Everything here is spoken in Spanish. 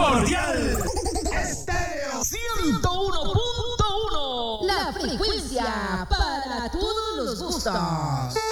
Cordial Estéreo 101.1. La frecuencia para todos los gustos.